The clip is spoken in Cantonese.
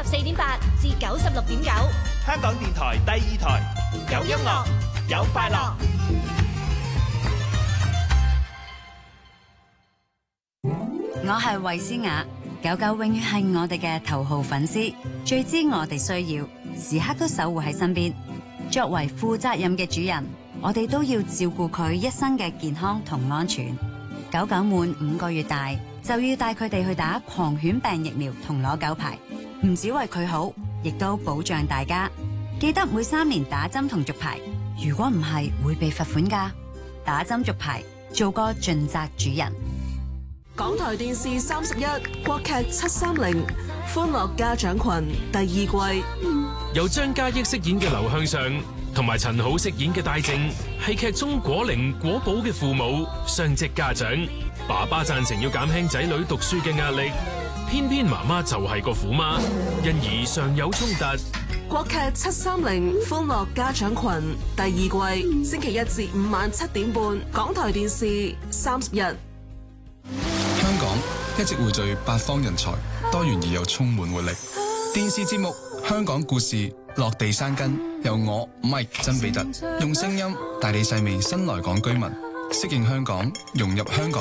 84.8至96.9， 香港電台第2台，有音樂，有快樂。 我係衛詩雅，狗狗永遠係我哋嘅頭號粉絲，最知我哋需要，時刻都守護喺身邊。作為負責任嘅主人，我哋都要照顧佢一生嘅健康同安全。狗狗滿5個月大，就要帶佢哋去打狂犬病疫苗同攞狗牌，唔只為佢好，亦都保障大家。記得每3年打針同續牌，如果唔係會被罰款㗎。打針續牌，做個盡責主人。 港台電視31國劇730歡樂家長群第2季， 由張嘉益飾演嘅劉向上同埋陳好飾演嘅戴正，係劇中果靈果寶嘅父母，雙職家長。爸爸贊成要減輕仔女讀書嘅壓力，偏偏媽媽就係個虎媽，因而常有衝突。 國劇730歡樂家長群第2季，星期1至5晚7點半，港台電視31。 香港一直匯聚八方人才，多元而又充滿活力。電視節目《香港故事》落地生根，由我 Mike 曾比特用聲音帶你細味新來港居民適應香港、融入香港